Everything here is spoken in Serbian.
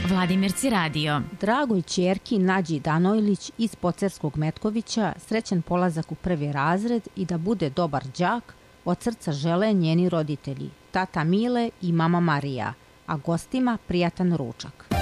Vladimirci radio. Dragoj ćerki Nađi Danojlić iz Pocerskog Metkovića srećan polazak u prvi razred i da bude dobar đak od srca žele njeni roditelji, tata Mile i mama Marija, a gostima prijatan ručak.